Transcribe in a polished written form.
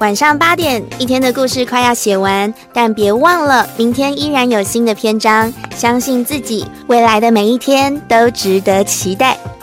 晚上8点，一天的故事快要写完，但别忘了，明天依然有新的篇章。相信自己，未来的每一天都值得期待。